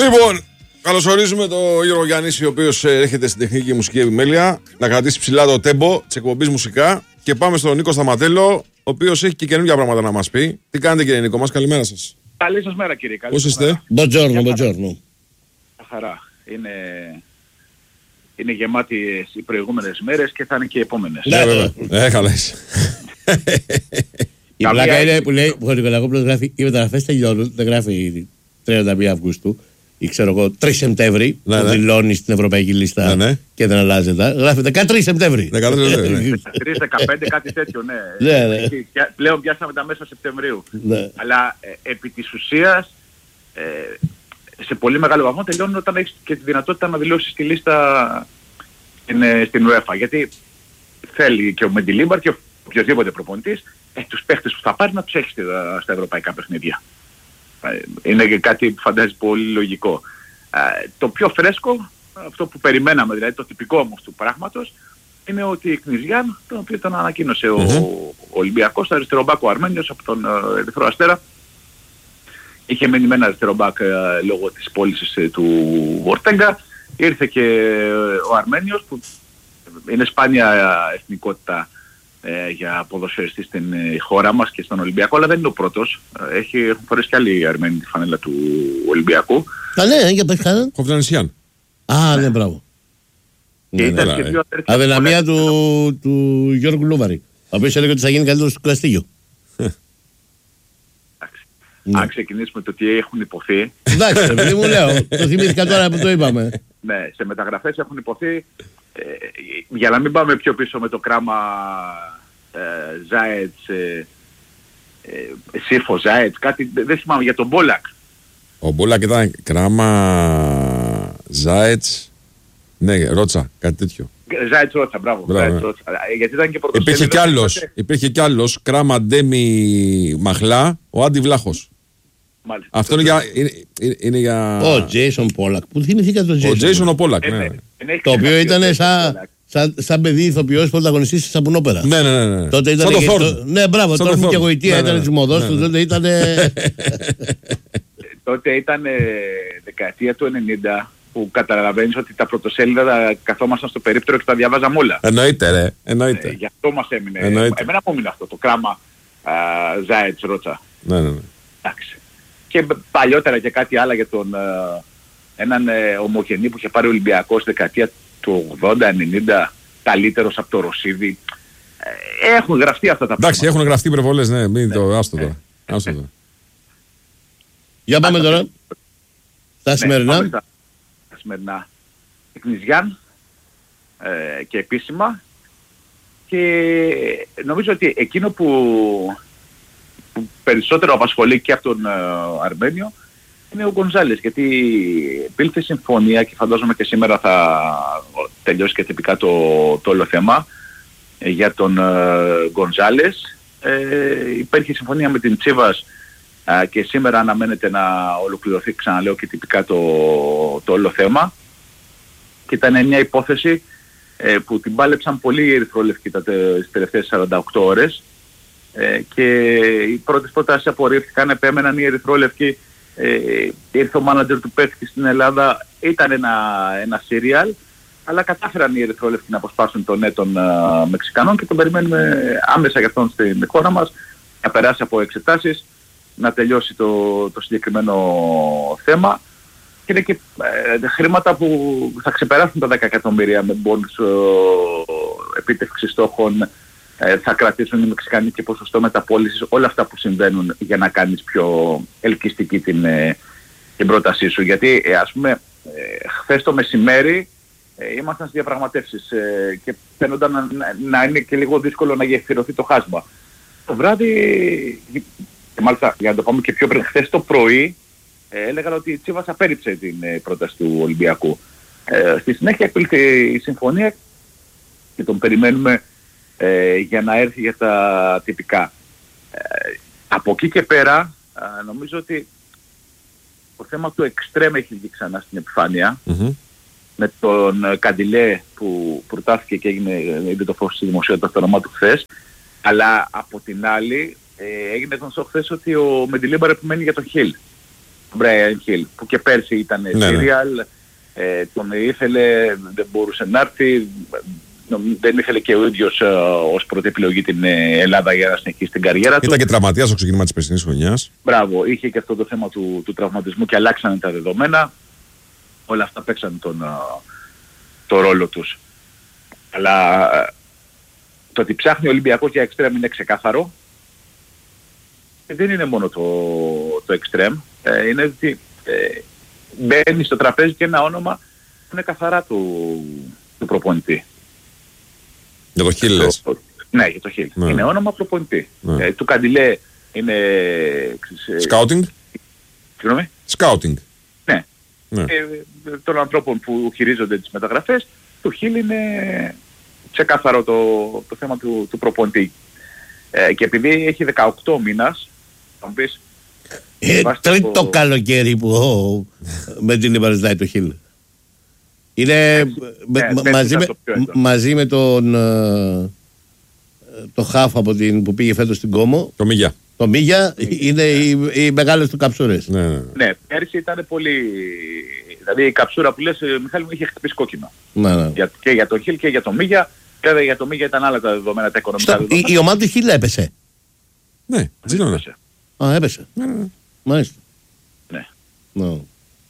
Λοιπόν, καλωσορίζουμε τον Γιώργο Γιαννίση, ο οποίος έρχεται στην τεχνική μουσική επιμέλεια να κρατήσει ψηλά το τέμπο της εκπομπής μουσικά. Και πάμε στον Νίκο Σταματέλο, ο οποίος έχει και καινούργια πράγματα να μας πει. Τι κάνετε, κύριε Νίκο μας, καλημέρα σας. Καλή σας μέρα, κύριε. Πώς είστε? Buongiorno. Χαρά. Είναι γεμάτη οι προηγούμενες μέρες και θα είναι και οι επόμενες. Ναι, βέβαια. Καλά είσαι. Η πλάκα είναι που λέει, ο Νικολακόπουλος γράφει, οι μεταγραφές τελειώνουν, δεν γράφει 31 Αυγούστου ή ξέρω εγώ 3 Σεπτέμβρη, που δηλώνει στην Ευρωπαϊκή Λίστα και δεν αλλάζεται. Γράφει 13 Σεπτέμβρη. 13-15, κάτι τέτοιο, ναι. Πλέον πιάσαμε τα μέσα Σεπτεμβρίου. Αλλά επί της ουσίας, σε πολύ μεγάλο βαθμό τελειώνουν όταν έχεις και τη δυνατότητα να δηλώσεις τη λίστα στην UEFA. Γιατί θέλει και ο Μεντιλίμπαρ και οποιοδήποτε προπονητής τους παίχτες που θα πάρει να τους έχει στα ευρωπαϊκά παιχνίδια. Είναι και κάτι που φαντάζει πολύ λογικό. Το πιο φρέσκο, αυτό που περιμέναμε, δηλαδή το τυπικό όμως του πράγματος, είναι ότι η Κνιζιάν, τον οποίο τον ανακοίνωσε ο Ολυμπιακός, αριστερομπάκ ο Αρμένιος από τον Ερυθρό Αστέρα, είχε μείνει με ένα αριστερομπάκ λόγω της πώλησης του Ορτέγκα. Ήρθε και ο Αρμένιος, που είναι σπάνια εθνικότητα για ποδοσφαιριστή στην χώρα μας και στον Ολυμπιακό, αλλά δεν είναι ο πρώτος. Έχουν φορέσει κι άλλοι Αρμένοι τη φανέλα του Ολυμπιακού. Ναι, για πες κανένα. Κοφτανισιάν. Ναι, μπράβο. Αδυναμία του Γιώργου Λούβαρη, ο οποίος έλεγε ότι θα γίνει καλύτερος στο Καστίγιο. Αν ξεκινήσουμε το τι έχουν υποθεί. Εντάξει, δεν μου λέω. Το θυμήθηκα τώρα που το είπαμε. Ναι, σε μεταγραφές έχουν υποθεί. Για να μην πάμε πιο πίσω με το κράμα Ζάετς, Σύφο Ζάετς, κάτι, δεν θυμάμαι, για τον Μπόλακ. Ο Μπόλακ ήταν κράμα Ζάετς, ναι, Ρότσα, κάτι τέτοιο. Ζάετς Ρότσα, μπράβο. Ζάετς, Ρότσα. Γιατί ήταν και υπήρχε κι άλλος, κράμα Ντέμι Μαχλά, ο Άντι Βλάχος. Μάλιστα. Αυτό είναι για... Ο Τζέισον Πόλακ. Πού θυμηθήκα τον Τζέισον? Ο Τζέισον ο Πόλακ, ναι. Το οποίο ήταν σαν παιδί ηθοποιός πρωταγωνιστής της Σαπουνόπερα. Ναι. Τότε ήταν σαν το Θόρν. Ναι, μπράβο, τώρα μου και γοητεία ήταν της μοδός του. Τότε ήταν... Τότε ήταν δεκαετία του 90 που καταλαβαίνεις ότι τα πρωτοσέλιδα καθόμασταν στο περίπτερο και τα διαβάζαμε όλα. Εννοείται, ρε. Γι' αυτό μας έμεινε. Εμένα μου έμεινε αυτό το κράμα Ζάετς Ρότσα. Ναι. Εντάξει. Και παλιότερα και κάτι άλλο για τον έναν ομογενή που είχε πάρει ο Ολυμπιακός στη δεκαετία του 80-90, καλύτερος από το Ρωσίδη. Έχουν γραφτεί αυτά τα πράγματα. Εντάξει, έχουν γραφτεί υπερβολές, ναι, μην το άστο τώρα. Για πάμε τώρα στα σημερινά. Τα σημερινά. Εκνιζιάν και επίσημα, και νομίζω ότι εκείνο που περισσότερο απασχολεί και από τον Αρμένιο είναι ο Γκονζάλες, γιατί υπήρχε συμφωνία και φαντάζομαι και σήμερα θα τελειώσει και τυπικά το όλο θέμα για τον Γκονζάλες. Υπήρχε συμφωνία με την Τσίβας και σήμερα αναμένεται να ολοκληρωθεί, ξαναλέω, και τυπικά το όλο θέμα, και ήταν μια υπόθεση που την πάλεψαν πολύ οι ερυθρόλευκοι τις τελευταίες 48 ώρες. Και οι πρώτες προτάσεις απορρίφθηκαν, επέμεναν οι ερυθρόλευκοι. Ήρθε ο μάνατζερ του παίκτη στην Ελλάδα, ήταν ένα σύριαλ, αλλά κατάφεραν οι ερυθρόλευκοι να αποσπάσουν τον των Μεξικανών και τον περιμένουμε άμεσα για αυτόν στην χώρα μας, να περάσει από εξετάσεις, να τελειώσει το συγκεκριμένο θέμα. Και είναι και χρήματα που θα ξεπεράσουν τα 10 εκατομμύρια με μπόνους επίτευξη στόχων. Θα κρατήσουν οι Μεξικανοί και ποσοστό μεταπώλησης, όλα αυτά που συμβαίνουν για να κάνεις πιο ελκυστική την πρότασή σου. Γιατί ας πούμε χθες το μεσημέρι ήμασταν στις διαπραγματεύσεις και φαίνονταν να είναι και λίγο δύσκολο να γεφυρωθεί το χάσμα. Το βράδυ, και μάλιστα για να το πάμε και πιο πριν, χθες το πρωί έλεγαν ότι η Τσίβας απέρριψε την πρόταση του Ολυμπιακού. Στη συνέχεια επήλθε η συμφωνία και τον περιμένουμε για να έρθει για τα τυπικά. Από εκεί και πέρα νομίζω ότι το θέμα του εξτρέμ έχει βγει ξανά στην επιφάνεια, με τον Καντιλέ που προτάθηκε και είδε το φως στη δημοσιότητα στο όνομά του χθες, αλλά από την άλλη έγινε γνωστό χθες ότι ο Μεντιλίμπαρ επιμένει για το Χιλ. Μπράιαν Χιλ, που και πέρσι ήταν serial, τον ήθελε, δεν μπορούσε να έρθει, δεν ήθελε και ο ίδιος ως πρώτη επιλογή την Ελλάδα για να συνεχίσει την καριέρα του. Ήταν και τραυματίας στο ξεκίνημα της περσινής χρονιάς. Μπράβο, είχε και αυτό το θέμα του τραυματισμού και αλλάξανε τα δεδομένα. Όλα αυτά παίξαν το ρόλο τους. Αλλά το ότι ψάχνει ο Ολυμπιακός για εξτρέμ είναι ξεκάθαρο. Δεν είναι μόνο το εξτρέμ. Είναι ότι μπαίνει στο τραπέζι και ένα όνομα που είναι καθαρά του προπονητή. Για το Χιλ λες. Ναι, για το Χιλ. Ναι. Είναι όνομα προπονητή. Του Καντιλέ είναι... Σκάουτινγκ. Συγγνώμη. Σκάουτινγκ. Ναι. Των ανθρώπων που χειρίζονται τις μεταγραφές, του Χιλ είναι ξεκάθαρο το θέμα του προπονητή. Και επειδή έχει 18 μήνας, θα μου πεις... Το καλοκαίρι που με την υπαριστάει το Χιλ. Είναι μαζί με το Χαφ που πήγε φέτος στην Κόμο. Το Μίγια είναι οι μεγάλες του καψούρες. Ναι, πέρυσι ήταν πολύ... Δηλαδή η καψούρα που λες, Μιχάλη μου, είχε χτυπήσει κόκκινο. Και για το Χιλ και για το Μίγια. Βέβαια για το Μίγια ήταν άλλα τα δεδομένα, τα οικονομικά δεδομένα. Η ομάδα του Χιλ έπεσε. Ναι, έπεσε. Έπεσε. Μάλιστα. Ναι.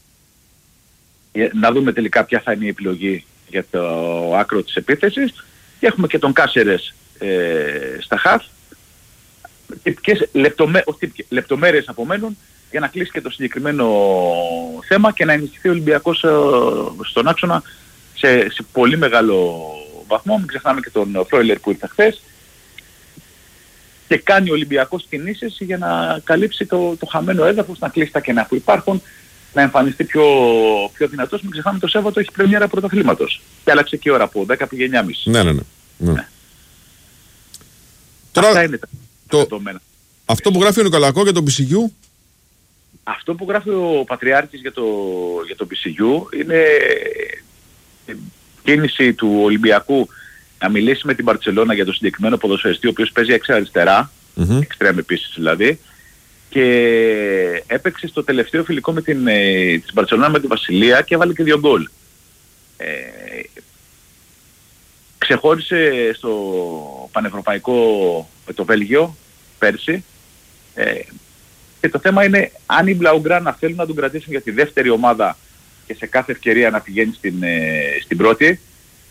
Να δούμε τελικά ποια θα είναι η επιλογή για το άκρο της επίθεσης. Και έχουμε και τον Κάσερες στα χαφ. Και λεπτομέρειες απομένουν για να κλείσει και το συγκεκριμένο θέμα και να ενισχυθεί ο Ολυμπιακός στον άξονα σε πολύ μεγάλο βαθμό. Μην ξεχνάμε και τον Φρόιλερ που ήρθε χθες. Και κάνει ο Ολυμπιακός κινήσεις για να καλύψει το χαμένο έδαφος, να κλείσει τα κενά που υπάρχουν, να εμφανιστεί πιο δυνατός. Μην ξεχνάμε το Σάββατο έχει πρεμιέρα πρωταθλήματος. Και άλλαξε και η ώρα από 10 πήγε 9.30. Ναι. Αυτά είναι τα δεδομένα. Αυτό που γράφει ο Νικολακό για τον PCU. Αυτό που γράφει ο Πατριάρχης για το PCU είναι κίνηση του Ολυμπιακού να μιλήσει με την Μπαρτσελώνα για το συγκεκριμένο ποδοσφαιριστή, ο οποίος παίζει εξαριστερά, εξτρέμ επίσης δηλαδή, και έπαιξε στο τελευταίο φιλικό με της Μπαρτσελώνα με τη Βασιλεία και έβαλε και 2 γκολ. Ξεχώρισε στο πανευρωπαϊκό με το Βέλγιο πέρσι, και το θέμα είναι αν οι Μπλαουγκράνα θέλουν να τον κρατήσουν για τη δεύτερη ομάδα και σε κάθε ευκαιρία να πηγαίνει στην πρώτη,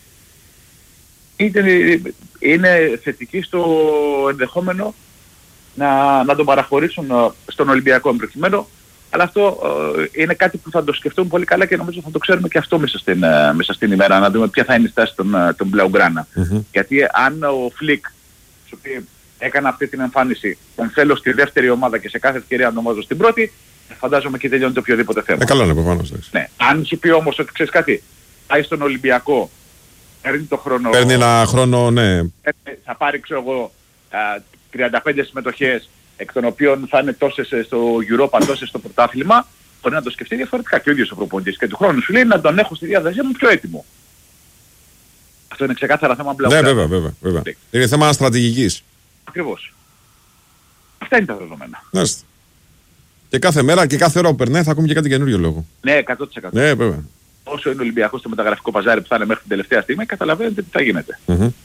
είναι θετική στο ενδεχόμενο να τον παραχωρήσουν στον Ολυμπιακό προκειμένου, αλλά αυτό είναι κάτι που θα το σκεφτούμε πολύ καλά και νομίζω θα το ξέρουμε και αυτό μέσα στην ημέρα, να δούμε ποια θα είναι η στάση των Μπλαουγκράνα. Γιατί αν ο Φλικ, ο οποίος έκανε αυτή την εμφάνιση, τον θέλω στη δεύτερη ομάδα και σε κάθε ευκαιρία να τον βάζω στην πρώτη, φαντάζομαι και τελειώνει το οποιοδήποτε θέμα. Καλά είναι προφανώς. Ναι. Αν έχει πει όμως ότι ξέρεις κάτι, πάει στον Ολυμπιακό, παίρνει το χρόνο... Παίρνει ένα χρόνο, ναι. Θα πάρει, ξέρω εγώ, 35 συμμετοχές, εκ των οποίων θα είναι τόσες στο Europa, τόσες στο πρωτάθλημα, μπορεί να το σκεφτεί διαφορετικά και ο ίδιος ο προπονητής. Και του χρόνου σου λέει να τον έχω στη διάθεσή μου πιο έτοιμο. Αυτό είναι ξεκάθαρα θέμα Μπλαουγκράνα. Ναι, βέβαια. Είναι θέμα στρατηγικής. Ακριβώς. Αυτά είναι τα δεδομένα. Μάλιστα. Και κάθε μέρα και κάθε ώρα που περνάει θα ακούμε και κάτι καινούριο λόγο. Ναι, 100%. Ναι, βέβαια. Όσο είναι ο Ολυμπιακός στο μεταγραφικό παζάρι που θα είναι μέχρι την τελευταία στιγμή, καταλαβαίνετε τι θα γίνεται.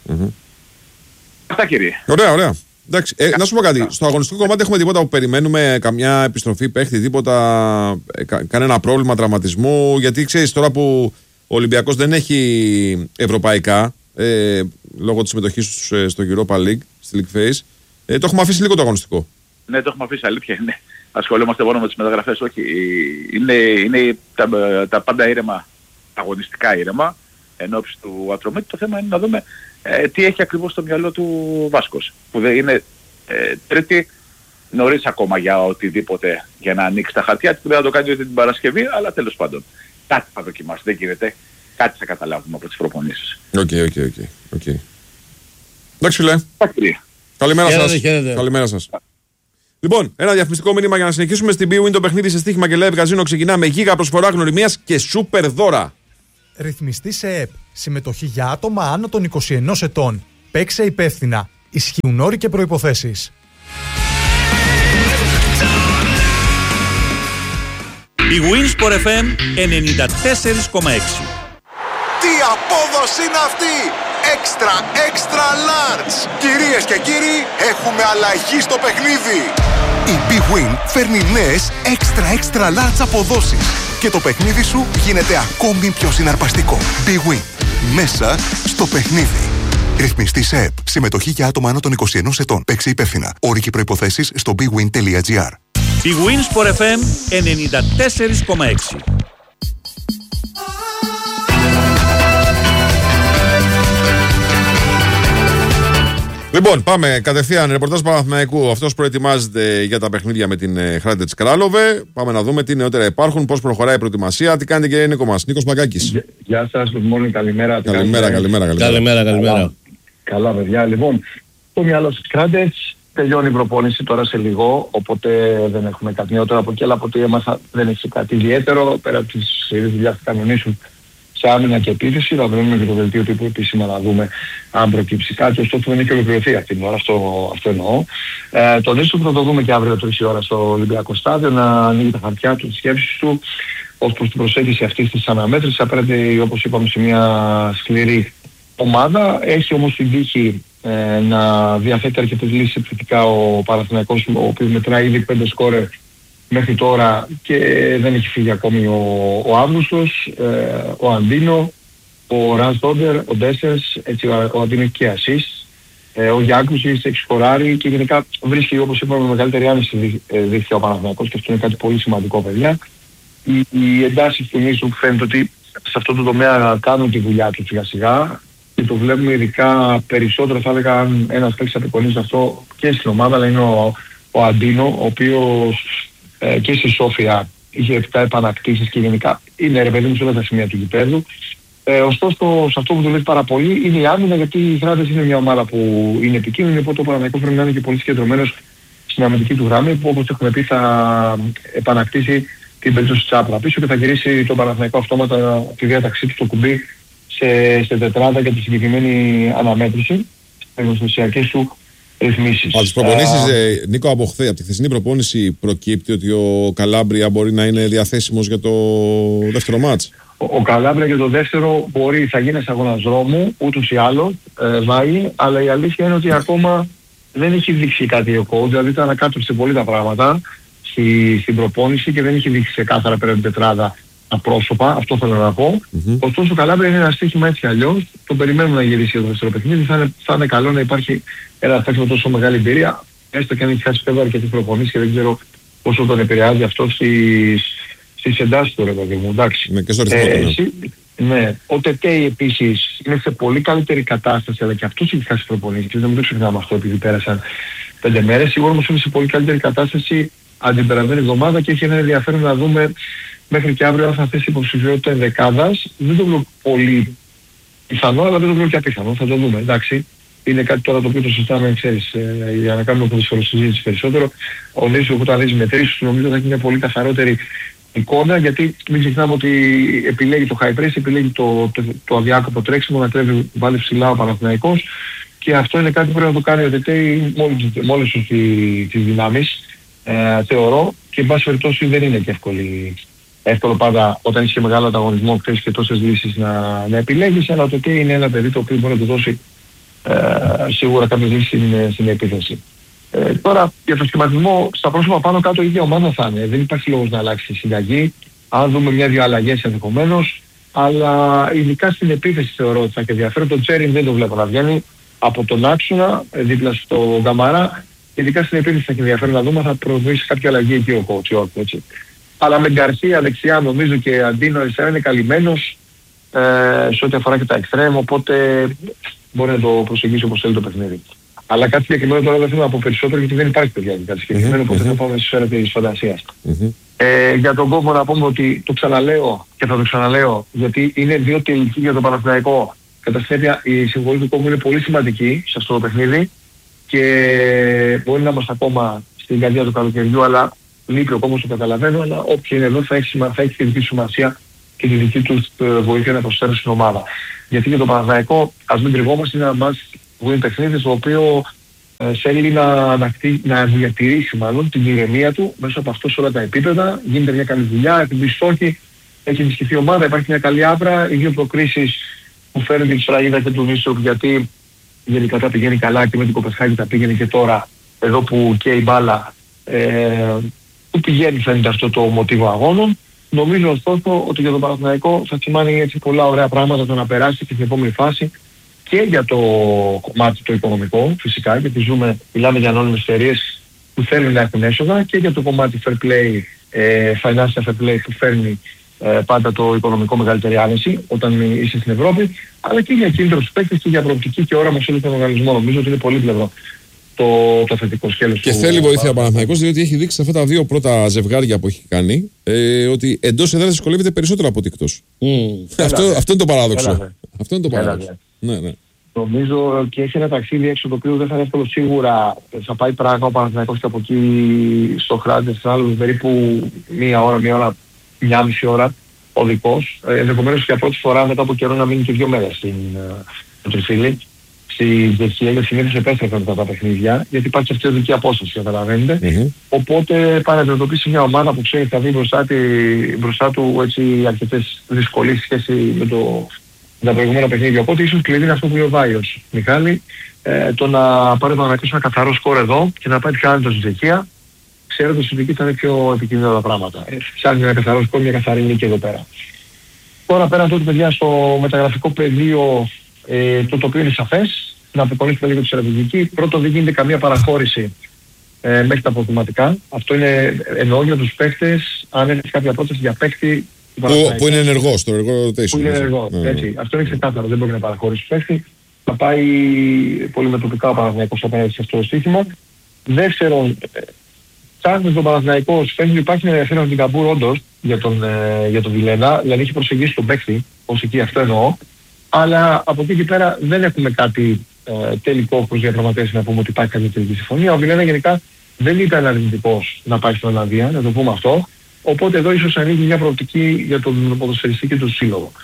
Αυτά, κύριε. Ωραία. Εντάξει, να σου πω κάτι. Στο αγωνιστικό κομμάτι έχουμε τίποτα που περιμένουμε, καμιά επιστροφή παίχτη, τίποτα, κανένα πρόβλημα τραυματισμού? Γιατί ξέρεις τώρα που ο Ολυμπιακός δεν έχει ευρωπαϊκά, λόγω της συμμετοχής στο Europa League, στη League Phase, το έχουμε αφήσει λίγο το αγωνιστικό. Ναι, το έχουμε αφήσει, αλήθεια είναι. Ασχολούμαστε μόνο με τις μεταγραφές, όχι. Είναι τα πάντα ήρεμα, αγωνιστικά ήρεμα, εν ώψη του Ατρομέτη. Το θέμα είναι να δούμε τι έχει ακριβώς στο μυαλό του Βάσκος. Που δεν είναι τρίτη, νωρίς ακόμα για οτιδήποτε, για να ανοίξει τα χαρτιά του, δεν θα το κάνει ούτε την Παρασκευή, αλλά τέλος πάντων. Κάτι θα δοκιμάσει, δεν γίνεται. Κάτι θα καταλάβουμε από τις προπονήσεις. Οκ. Εντάξει, φίλε. Καλημέρα σας. Λοιπόν, ένα διαφημιστικό μήνυμα για να συνεχίσουμε. Στην BWIN το παιχνίδι σε στοίχημα και live καζίνο ξεκινά με γίγα προσφορά γνωριμίας και σούπερ δώρα. Ρυθμιστή σε ΕΠ. Συμμετοχή για άτομα άνω των 21 ετών. Παίξε υπεύθυνα. Ισχύουν όροι και προϋποθέσεις. Η Winsport FM 94,6. Τι απόδοση είναι αυτή! Extra large! Κυρίες και κύριοι, έχουμε αλλαγή στο παιχνίδι! Η Big Win φέρνει νέες extra large αποδόσεις και το παιχνίδι σου γίνεται ακόμη πιο συναρπαστικό. Big Win. Μέσα στο παιχνίδι. Ρυθμιστή σε ΕΠ. Συμμετοχή για άτομα άνω των 21 ετών. Παίξε υπεύθυνα. Όροι και προϋποθέσεις στο bigwin.gr. Η Winsport FM 94,6. Λοιπόν, πάμε κατευθείαν. Ρεπορτάζ Παναθηναϊκού. Αυτός προετοιμάζεται για τα παιχνίδια με την Hrádec Králové. Πάμε να δούμε τι νεότερα υπάρχουν, πώς προχωράει η προετοιμασία. Τι κάνετε, κύριε Νίκο μας? Νίκος Μακάκης. Γεια σας, good morning, καλημέρα. Καλημέρα. Καλά, παιδιά. Λοιπόν, το μυαλό της Hrádec, τελειώνει η προπόνηση τώρα σε λίγο, οπότε δεν έχουμε κάτι νεότερο από εκεί, αλλά από ό,τι έμαθα δεν έχει κάτι ιδιαίτερο, πέρα από τις δουλειάς που κανονίσουν σε άμυνα και επίθεση. Θα βρούμε και το δελτίο τύπου επίσημα να δούμε αν προκύψει κάτι. Ωστόσο δεν έχει ολοκληρωθεί αυτή την ώρα, αυτό εννοώ. Τον ίσο που θα το δούμε και αύριο 3 η ώρα στο Ολυμπιακό Στάδιο, να ανοίγει τα χαρτιά του, τις σκέψεις του, ως προς την προσέγγιση αυτής της αναμέτρησης. Απέναντι, όπως είπαμε, σε μια σκληρή ομάδα. Έχει όμως την τύχη να διαθέτει αρκετές λύσεις επιθετικά ο Παναθηναϊκός, ο οποίος μετράει ήδη 5 σκόρερ μέχρι τώρα και δεν έχει φύγει ακόμη ο Αύγουστος, ο Αντίνο, ο Ραν Στόντερ, ο Ντέσσερς, έτσι ο Αντίνο και ασίστ, ο Γιάκουσης έχει σκοράρει και γενικά βρίσκει, όπως είπαμε, μεγαλύτερη άνεση δίχτυα ο Παναθηναϊκός και αυτό είναι κάτι πολύ σημαντικό, παιδιά. Οι εντάσεις του νήσου που φαίνεται ότι σε αυτό το τομέα κάνουν τη δουλειά του σιγά σιγά και το βλέπουμε ειδικά περισσότερο, θα έλεγα, αν ένας παίκτης απεικονίζει αυτό και στην ομάδα, αλλά είναι ο Αντίνο, ο οποίος και στη Σόφια είχε 7 επανακτήσεις και γενικά είναι, ρε παιδί μου, σε όλα τα σημεία του γηπέδου. Ωστόσο, σε αυτό που δουλεύει πάρα πολύ είναι η άμυνα, γιατί η Hrádec είναι μια ομάδα που είναι επικίνδυνη, οπότε ο Παναθηναϊκός πρέπει να είναι και πολύ συγκεντρωμένος στην αμυντική του γραμμή, που όπως έχουμε πει θα επανακτήσει την περίπτωση Τσάπρα πίσω και θα γυρίσει τον Παναθηναϊκό αυτόματα τη διάταξή του στο κουμπί σε τετράδα για τη συγκεκριμένη αναμέτρηση, στις γνωστοσιακές του ρυθμίσεις. Από τις προπονήσεις, Νίκο, από τη χθεσινή προπόνηση προκύπτει ότι ο Καλάμπρια μπορεί να είναι διαθέσιμος για το δεύτερο μάτς? Ο Καλάμπρια για το δεύτερο μπορεί, θα γίνει ένας αγώνας δρόμου, ούτως ή άλλως, βάει, αλλά η αλήθεια είναι ότι ακόμα δεν έχει δείξει κάτι ο coach, δηλαδή τα ανακάτωψε πολύ τα πράγματα στην προπόνηση και δεν έχει δείξει ξεκάθαρα πέρα την τετράδα τα πρόσωπα, αυτό θέλω να πω. Ωστόσο ο Καλάμπρια είναι ένα στοίχημα έτσι αλλιώς, τον περιμένουμε να γυρίσει το δεύτερο παιχνίδι, θα είναι καλό να υπάρχει ένα παίκτη με τόσο μεγάλη εμπειρία, έστω και αν έχει χάσει βέβαια αρκετή προπονήσεις και δεν ξέρω πόσο τον επηρεάζει αυτό στις εντάσεις του, ρε παιδί μου, εντάξει. Ναι, και στο ρυθμό. Ναι, ο Τετέι επίσης είναι σε πολύ καλύτερη κατάσταση, αλλά και αυτός έχει χάσει προπονήσεις και δεν μου το ξεχνάμε αυτό επειδή πέρασαν 5 μέρες. Σίγουρα όμως είναι σε πολύ καλύτερη κατάσταση αντί την περασμένη εβδομάδα και έχει ένα ενδιαφέρον να δούμε μέχρι και αύριο αν θα θέσει υποψηφιότητα ενδεκάδας. Δεν το βλέπω πολύ πιθανό, αλλά δεν το βλέπω και απίθανο. Θα το δούμε, εντάξει. Είναι κάτι τώρα το οποίο το συζητάμε, ξέρεις, για να κάνουμε ποδοσφαιροσυζήτηση περισσότερο. Ο Νίσου, όταν δεις μετρήσεις, νομίζω θα έχει μια πολύ καθαρότερη εικόνα, γιατί μην ξεχνάμε ότι επιλέγει το high press, επιλέγει το αδιάκοπο τρέξιμο, να κλέβει βάλει ψηλά ο Παναθηναϊκός και αυτό είναι κάτι που πρέπει να το κάνει ο Τετέι με όλες τις δυνάμεις, θεωρώ, και εν πάση περιπτώσει δεν είναι και εύκολο πάντα όταν έχει και μεγάλο ανταγωνισμό και τόσες λύσεις να επιλέγεις, αλλά το Τετέι είναι ένα παιδί το οποίο μπορεί να του δώσει σίγουρα κάποιες λύσεις στην επίθεση. Τώρα για το σχηματισμό στα πρόσωπα πάνω κάτω η ίδια ομάδα θα είναι. Δεν υπάρχει λόγος να αλλάξει η συνταγή. Αν δούμε μια-δυο αλλαγές ενδεχομένως, αλλά ειδικά στην επίθεση θεωρώ ότι θα έχει ενδιαφέρον. Το Τσέριν δεν το βλέπω να βγαίνει από τον άξονα δίπλα στο Γκαμαρά. Ειδικά στην επίθεση θα έχει ενδιαφέρον να δούμε, θα προβεί κάποια αλλαγή εκεί ο coach, έτσι. Αλλά με Γκαρσία δεξιά νομίζω και Αντίνο αριστερά είναι καλυμμένος σε ό,τι αφορά και τα εξτρέμ, οπότε μπορεί να το προσεγγίσει όπως θέλει το παιχνίδι. Αλλά κάτι συγκεκριμένο τώρα δεν θέλω να πω περισσότερο γιατί δεν υπάρχει παιδιά κάτι συγκεκριμένο, οπότε θα πάμε στη σφαίρα της φαντασίας. Για τον κόμμα να πούμε ότι το ξαναλέω και θα το ξαναλέω, γιατί είναι 2 τελικοί για τον Παναθηναϊκό. Κατά συνέπεια η συμβολή του κόμμα είναι πολύ σημαντική σε αυτό το παιχνίδι και μπορεί να είμαστε ακόμα στην καρδιά του καλοκαιριού, αλλά λείπει ο κόμμα, το καταλαβαίνω, αλλά όποιοι είναι εδώ θα έχει τη δική του σημασία και τη δική του βοήθεια να προσφέρουν στην ομάδα. Γιατί για τον Παναθηναϊκό, ας μην κρυβόμαστε, είναι ένα μάτς που είναι παιχνίδι στο οποίο θέλει να διατηρήσει μάλλον την ηρεμία του μέσα από αυτό σε όλα τα επίπεδα. Γίνεται μια καλή δουλειά, επειδή στόχοι, έχει ενισχυθεί η ομάδα, υπάρχει μια καλή άβρα. Οι δύο προκρίσεις που φέρνουν την σφραγίδα και τον Ίσο, γιατί γενικά τα πηγαίνει καλά και με την Κοπενχάγη τα πήγαινε και τώρα, εδώ που και η μπάλα που πηγαίνει φαίνεται αυτό το μοτίβο αγώνων. Νομίζω ωστόσο ότι για τον Παναθηναϊκό θα σημάνει έτσι πολλά ωραία πράγματα το να περάσει και στην επόμενη φάση και για το κομμάτι το οικονομικό φυσικά, γιατί μιλάμε για ανώνυμες εταιρείες που θέλουν να έχουν έσοδα, και για το κομμάτι fair play, financial fair play που φέρνει πάντα το οικονομικό μεγαλύτερη άνεση όταν είσαι στην Ευρώπη, αλλά και για κίνητρους παίκτες και για προοπτική και όραμα σε όλο τον οργανισμό. Νομίζω ότι είναι πολύ πλευρό το θετικό σκέλος. Και θέλει βοήθεια ο Παναθηναϊκός, διότι έχει δείξει σε αυτά τα δύο πρώτα ζευγάρια που έχει κάνει ότι εντός έδρας δυσκολεύεται περισσότερο από ότι εκτός. Αυτό είναι το παράδοξο. Αυτό είναι το παράδοξο. Ναι. Νομίζω και έχει ένα ταξίδι έξω το οποίο δεν θα είναι εύκολο σίγουρα. Θα πάει Πράγα ο Παναθηναϊκός και από εκεί στο Χράντες άλλο περίπου μία-μισή ώρα οδικός. Ενδεχομένως για πρώτη φορά μετά από καιρό να μείνει και 2 μέρες στην Τριφύλλη. Στη Τσεχία, γιατί συνήθως επέστρεφαν μετά τα παιχνίδια, γιατί υπάρχει αυτή η οδική απόσταση, καταλαβαίνετε. Οπότε πάει να αντιμετωπίσει μια ομάδα που ξέρει θα δει μπροστά του έτσι, αρκετές δυσκολίες σε σχέση με τα προηγούμενα παιχνίδια. Οπότε ίσως κλειδί είναι αυτό που λέει ο Βάιος Μιχάλη, το να πάρει το ένα καθαρό σκορ εδώ και να πάει πιάνει στην Τσεχία. Ξέρετε ότι στην Τσεχία θα είναι πιο επικίνδυνα τα πράγματα. Ψάχνει ένα καθαρό σκορ, μια καθαρή νίκη εδώ πέρα. Τώρα πέραν τότε, παιδιά, στο μεταγραφικό πεδίο, το οποίο είναι σαφές, να αποκονίσουμε λίγο τη στρατηγική. Πρώτον, δεν γίνεται καμία παραχώρηση μέχρι τα αποθυματικά. Αυτό είναι εννοώ για τους παίκτες, αν έχεις κάποια πρόταση για παίκτη που είναι ενεργός, στο εργό rotation. Που είναι ενεργό, έτσι. Αυτό είναι ξεκάθαρο, δεν μπορεί να παραχωρήσει παίκτη. Θα πάει πολυμετωπικά ο Παναθηναϊκός απέναντι σε αυτό το στοίχημα. Δεύτερον, ψάχνει τον Παναθηναϊκό, φαίνεται ότι υπάρχει ένα ενδιαφέρον στην Καμπούρ όντως για τον Βιλένα, δηλαδή έχει προσεγγίσει τον παίκτη, ως εκεί αυτό εννοώ. Αλλά από εκεί και πέρα δεν έχουμε κάτι τελικό προς διαπραγματεύσεις να πούμε ότι υπάρχει κάποια τελική συμφωνία. Ο Βιλένα γενικά δεν ήταν αρνητικός να πάει στην Ολλανδία, να το πούμε αυτό. Οπότε εδώ ίσως ανοίγει μια προοπτική για τον ποδοσφαιριστή και τον σύλλογο.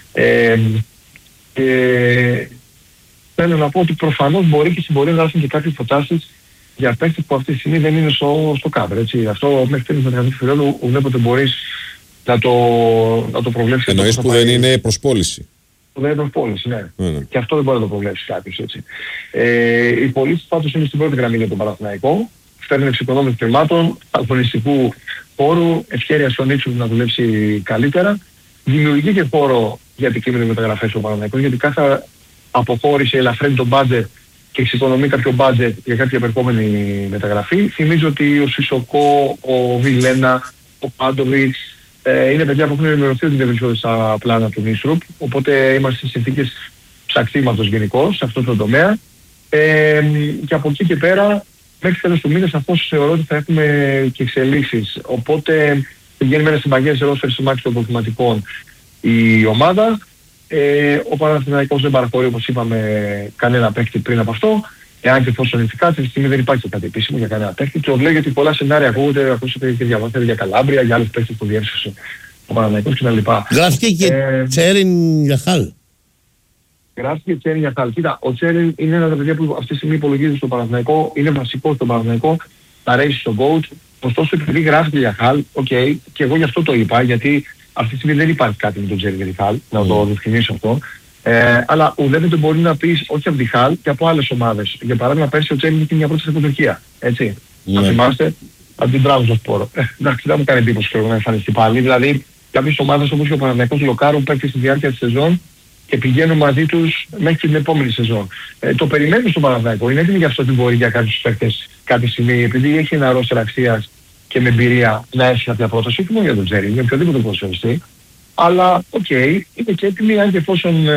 Θέλω να πω ότι προφανώς μπορεί και στην πορεία να έρθουν και κάποιες προτάσεις για παίκτες που αυτή τη στιγμή δεν είναι στο κάδρο. Αυτό μέχρι τέλος μεταγραφής του Φιρέλου ουδέποτε μπορείς να το προβλέψεις. Εννοείς που δεν είναι προσπόληση. Δεν είναι προσπόληση, ναι. Και αυτό δεν μπορεί να το προβλέψει κάποιος, έτσι. Οι πωλήσεις πάντως είναι στην πρώτη γραμμή για τον Παναθηναϊκό. Φέρνουν εξοικονόμηση θεμάτων, αγωνιστικού χώρου, ευκαιρία στον Ίτσου να δουλέψει καλύτερα. Δημιουργεί και χώρο για επικείμενες μεταγραφές ο Παναθηναϊκός, γιατί κάθε αποχώρηση ελαφρύνει τον budget και εξοικονομεί κάποιο budget για κάποια επερχόμενη μεταγραφή. Θυμίζω ότι ο Σισοκό, ο Βιλένα, ο Πάντοβιτς είναι παιδιά που έχουν ενημερωθεί ότι δεν βρίσκονται στα πλάνα του Νίσρουπ, οπότε είμαστε σε συνθήκες ψακτήματος γενικώς σε αυτό το τομέα. Και από εκεί και πέρα, μέχρι τέλος του μήνα, σαφώς θεωρώ ότι θα έχουμε και εξελίξεις. Οπότε πηγαίνει με ένα συμπαγές ρόστερ στο μάτι των προβληματικών η ομάδα. Ο Παναθηναϊκός δεν παραχωρεί, όπως είπαμε, κανένα παίκτη πριν από αυτό. Εάν και εφόσον ηθικά, αυτή τη στιγμή δεν υπάρχει κάτι επίσημο για κανένα παίκτη. Το λέω γιατί πολλά σενάρια ακούγονται, ακούσατε και διαβάσατε για Καλάμπρια, για άλλους παίκτες που διέρχεσαι ο Παναθηναϊκός κτλ. Γράφτηκε και Τσέριν για Χάλ. Γράφτηκε Τσέριν για Χάλ. Κοίτα, ο Τσέριν είναι ένα από τα παιδιά που αυτή τη στιγμή υπολογίζεται στο Παναθηναϊκό, είναι βασικό στο Παναθηναϊκό, θα ρέσει στον coach. Ωστόσο, επειδή γράφτηκε για Χάλ, και εγώ γι' αυτό το είπα, γιατί αυτή τη στιγμή δεν υπάρχει κάτι με τον Τσέριν για τη Χάλ, να το διευκρινίσω αυτό. Αλλά ουδέποτε μπορεί να πεις όχι από τη Χάλ και από άλλες ομάδες. Για παράδειγμα, πέρσι ο Τσέριν είχε μια πρόταση από την Τουρκία. Έτσι. Να θυμάστε, από την Τραμπζονσπορ. Εντάξει, δεν μου κάνει εντύπωση και εγώ να εμφανιστεί πάλι. Δηλαδή, κάποιες ομάδες όπως και ο Παναθηναϊκός λοκάρουν παίκτες στη διάρκεια της σεζόν και πηγαίνουν μαζί τους μέχρι και την επόμενη σεζόν. Το περιμένουν στον Παναθηναϊκό. Είναι έτοιμοι για αυτό την μπορεί για κάποιους παίκτες κάποια στιγμή, επειδή έχει ένα ρόστερ αξίας και με εμπειρία να έχει κάποια πρόταση, όχι μόνο για τον Τσέριν, για οποιοδήποτε ποδοσφαιριστή. Αλλά, είναι και έτοιμοι, αν και εφόσον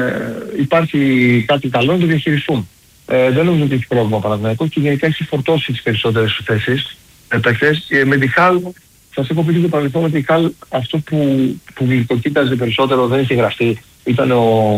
υπάρχει κάτι καλό, να το διαχειριστούν. Δεν νομίζω ότι έχει πρόβλημα ο Παναθηναϊκός και γενικά έχει φορτώσει τις περισσότερες θέσεις. Με τη Χάλ, σας έχω πει και το παρελθόν ότι η Χάλ αυτό που γλυκοκοίταζε περισσότερο δεν είχε γραφτεί. Ήταν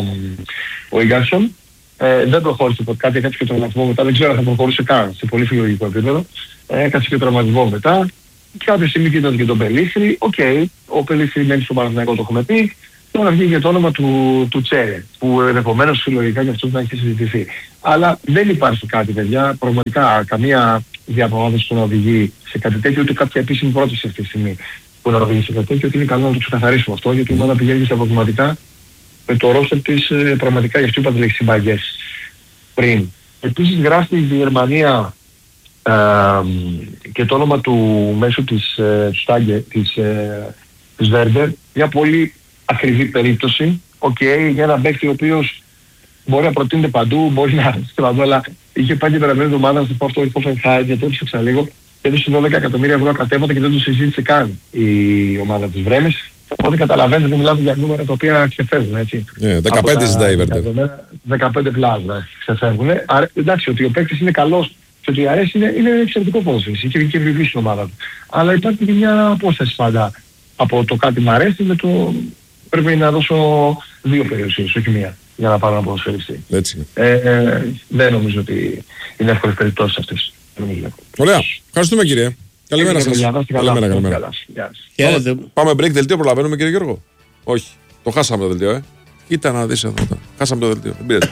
ο Ίγκαρσον. Δεν προχώρησε ποτέ, κάτι και τραυματισμό μετά, δεν ξέρω αν θα προχωρούσε καν σε πολύ φιλολογικό επίπεδο. Έκατσε και τραυματισμό μετά. Κάποια στιγμή κοίταζε και τον Πελίσρη. Ο Πελίσρη μένει στον Παναθηναϊκό, το έχουμε πει. Τώρα βγήκε το όνομα του Τσέρε, που ενδεχομένως συλλογικά και αυτό να έχει συζητηθεί. Αλλά δεν υπάρχει κάτι, παιδιά, πραγματικά καμία διαπραγμάτευση που να οδηγεί σε κάτι τέτοιο, ούτε κάποια επίσημη πρόταση αυτή τη στιγμή που να οδηγεί σε κάτι τέτοιο, και είναι καλό να το ξεκαθαρίσουμε αυτό, γιατί η ομάδα πηγαίνει στα αποκλειματικά με το ρόστερ της πραγματικά, γι' αυτό είπα τις συμπαγές πριν. Επίσης γράφει η Γερμανία και το όνομα του μέσου της Στάγκε, της Βέρντερ, μια πολύ ακριβή περίπτωση, για ένα παίκτη ο οποίος μπορεί να προτείνεται παντού, μπορεί να είναι παντού, αλλά είχε πάει την περασμένη εβδομάδα στο αυτό η Hoffenheim, γιατί το έψαξα λίγο, και έδωσε 12 εκατομμύρια ευρώ κατέβατα και δεν το συζήτησε καν η ομάδα της Βρέμης. Οπότε καταλαβαίνετε ότι μιλάμε για νούμερα τα οποία ξεφεύγουν, έτσι. 15 ζητάει η Βέρντερ. 15 πλάσμα ξεφεύγουν. Άρα εντάξει, ότι ο παίκτης είναι καλός και ότι αρέσει είναι εξαιρετικό ποδοσφαιριστή και βιβλή στην ομάδα του. Αλλά υπάρχει και μια απόσταση πάντα από το κάτι μου αρέσει με το πρέπει να δώσω δύο περιουσίες, όχι μία, για να πάρω ένα ποδοσφαιριστή. Δεν νομίζω ότι είναι εύκολες περιπτώσεις αυτές. Ωραία. Ευχαριστούμε, κύριε. Καλημέρα σας. Καλημέρα. Πάμε break, δελτίο προλαβαίνουμε, κύριε Γιώργο? Όχι. Το χάσαμε το δελτίο, Κοίτα να δεις εδώ. Χάσαμε το δελτίο. Δεν πήρατε.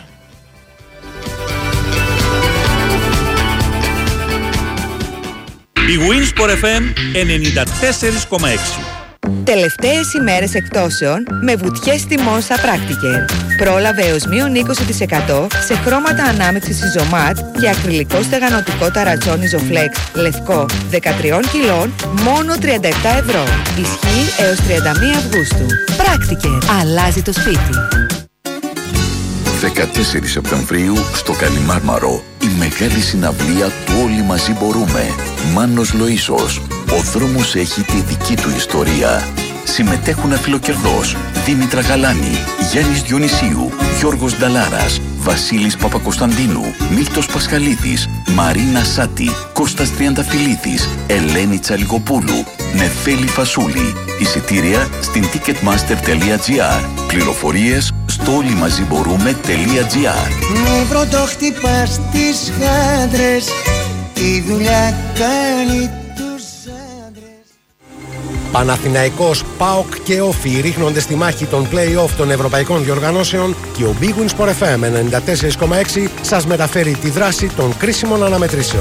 Η Winsport FM 94,6. Τελευταίες ημέρες εκπτώσεων με βουτιές τιμών στα Practiker. Πρόλαβε έως μείον 20% σε χρώματα ανάμειξης Isomat και ακριλικό στεγανοτικό ταρατσόν Isoflex λευκό 13 κιλών μόνο 37 ευρώ. Ισχύει έως 31 Αυγούστου. Practiker. Αλλάζει το σπίτι. 14 Σεπτεμβρίου στο Καλιμάρμαρο η μεγάλη συναυλία του Όλοι Μαζί Μπορούμε. Μάνος Λοΐσος. Ο δρόμος έχει τη δική του ιστορία. Συμμετέχουν Αφιλοκερδός, Δήμητρα Γαλάνη, Γιάννης Διονυσίου, Γιώργος Νταλάρας, Βασίλης Παπακοσταντίνου, Μίλτος Πασχαλίδης, Μαρίνα Σάτη, Κώστας Τριανταφυλλίδης, Ελένη Τσαλικοπούλου, Νεφέλη Φασούλη. Εισιτήρια στην ticketmaster.gr. Πληροφορίες στο όλοιμαζιμπορούμε.gr. Μη πρωτοχτυπάς τις χάντρες, τη δουλειά κάνει τους άντρες. Παναθηναϊκός, ΠΑΟΚ και Όφι ρίχνονται στη μάχη των play-off των ευρωπαϊκών διοργανώσεων και ο Big Win Sport FM 94,6 σας μεταφέρει τη δράση των κρίσιμων αναμετρήσεων.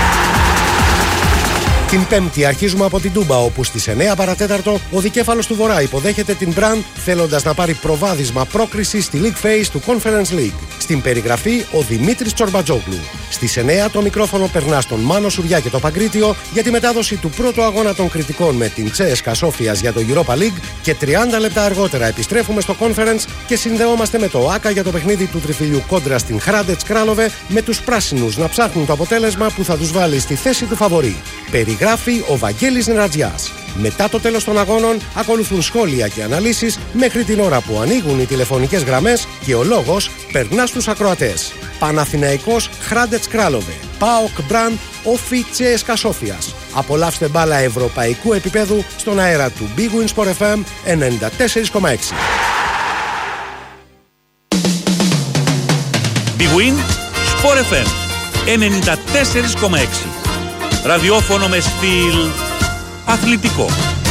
Την Πέμπτη αρχίζουμε από την Τούμπα, όπου στις 9 παρατέταρτο ο δικέφαλος του Βορρά υποδέχεται την Μπραν, θέλοντας να πάρει προβάδισμα πρόκριση στη League Phase του Conference League. Στην περιγραφή ο Δημήτρης Τσορμπατζόγλου. Στις 9 το μικρόφωνο περνά στον Μάνο Σουριά και το Παγκρίτιο για τη μετάδοση του πρώτου αγώνα των κριτικών με την Τσέσκα Σόφιας για το Europa League, και 30 λεπτά αργότερα επιστρέφουμε στο Conference και συνδεόμαστε με το ΆΚΑ για το παιχνίδι του τριφυλιού κόντρα στην Hrádec Králové, με τους πράσινους να ψάχνουν το αποτέλεσμα που θα τους βάλει στη θέση του φαβορί. Περιγράφει ο Βαγγέλης Νερατζιάς. Μετά το τέλος των αγώνων ακολουθούν σχόλια και αναλύσεις μέχρι την ώρα που ανοίγουν οι τηλεφωνικές γραμμές και ο λόγος περνά στους ακροατές. Παναθηναϊκός, Hrádec Králové, ΠΑΟΚ Μπραν, Όφι Τσέσκα Σόφιας. Απολαύστε μπάλα ευρωπαϊκού επίπεδου στον αέρα του Big Win Sport FM 94,6. Big Win Sport FM 94,6. Ραδιόφωνο με στυλ αθλητικό.